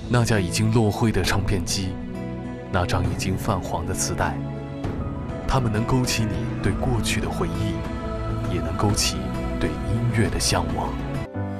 那架已经落灰的唱片机，那张已经泛黄的磁带，它们能勾起你对过去的回忆，也能勾起对音乐的向往。